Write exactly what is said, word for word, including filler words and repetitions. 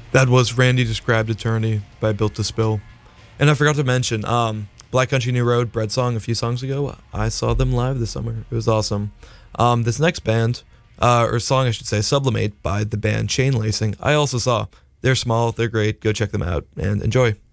That was Randy Described Eternity by Built to Spill. And I forgot to mention, um, Black Country New Road, Bread Song, a few songs ago. I saw them live this summer. It was awesome. Um, this next band, uh, or song I should say, Sublimate by the band Chain Lacing, I also saw. They're small, they're great. Go check them out and enjoy.